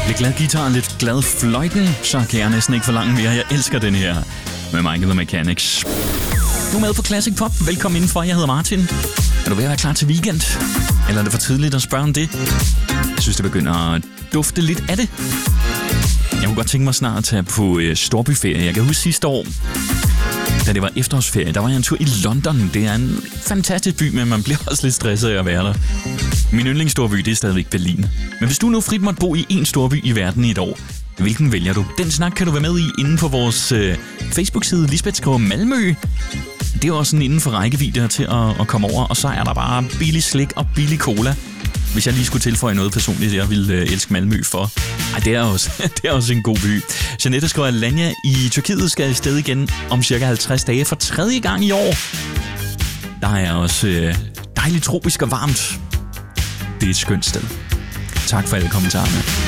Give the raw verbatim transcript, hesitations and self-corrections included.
Lidt glad guitar og lidt glad fløjten, så kan jeg næsten ikke forlange mere. Jeg elsker den her med Michael the Mechanics. Du er med på Classic Pop. Velkommen indenfor. Jeg hedder Martin. Er du ved at være klar til weekend? Eller er det for tidligt at spørge om det? Jeg synes, det begynder at dufte lidt af det. Jeg kunne godt tænke mig snart at tage på øh, storbyferie. Jeg kan huske sidste år, da det var efterårsferie, der var jeg en tur i London. Det er en fantastisk by, men man bliver også lidt stresset af at være der. Min yndlingsstorby, det er stadigvæk Berlin. Men hvis du nu frit måtte bo i en storby i verden i et år, hvilken vælger du? Den snak kan du være med i inden på vores øh, Facebook-side, Lisbeth skriver Malmø. Det er også sådan inden for rækkevidde til at, at komme over, og så er der bare billig slik og billig cola. Hvis jeg lige skulle tilføje noget personligt, jeg ville øh, elske Malmø for. Ej, det er også, det er også en god by. Jeanette skriver, at Alanya i Tyrkiet skal afsted igen om cirka halvtreds dage for tredje gang i år. Der er også øh, dejligt tropisk og varmt. Det er et skønt sted. Tak for alle kommentarerne.